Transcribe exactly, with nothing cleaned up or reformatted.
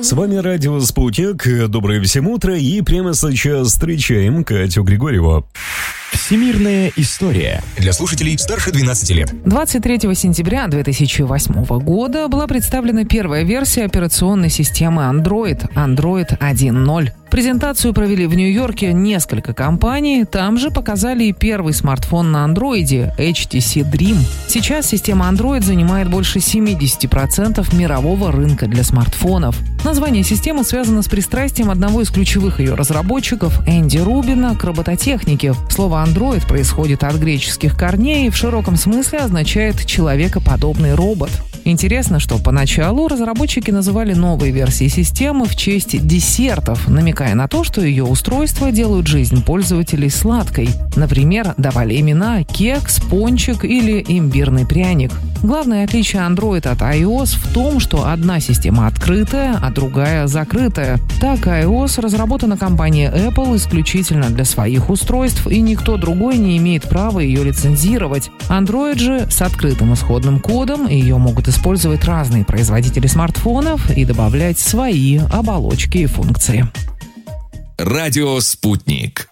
С вами радио «Спутник». Доброе всем утро. И прямо сейчас встречаем Катю Григорьеву. Всемирная история для слушателей старше двенадцати лет. двадцать третьего сентября две тысячи восьмого года была представлена первая версия операционной системы Android, Android один ноль. Презентацию провели в Нью-Йорке несколько компаний. Там же показали и первый смартфон на андроиде – эйч ти си Dream. Сейчас система Android занимает больше семьдесят процентов мирового рынка для смартфонов. Название системы связано с пристрастием одного из ключевых ее разработчиков Энди Рубина к робототехнике. Слово Android происходит от греческих корней и в широком смысле означает «человекоподобный робот». Интересно, что поначалу разработчики называли новые версии системы в честь десертов, намекая на то, что ее устройства делают жизнь пользователей сладкой. Например, давали имена кекс, пончик или имбирный пряник. Главное отличие Android от iOS в том, что одна система открытая, а другая закрытая. Так, iOS разработана компанией Apple исключительно для своих устройств, и никто другой не имеет права ее лицензировать. Android же с открытым исходным кодом, и ее могут использовать разные производители смартфонов и добавлять свои оболочки и функции. Радио «Спутник».